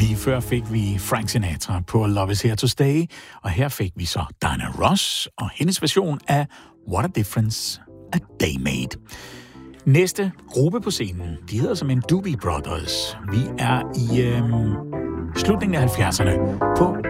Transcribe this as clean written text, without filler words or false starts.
Lige før fik vi Frank Sinatra på Love Is Here To Stay, og her fik vi så Diana Ross og hendes version af What a Difference a Day Made. Næste gruppe på scenen, de hedder som en Doobie Brothers. Vi er i slutningen af 70'erne på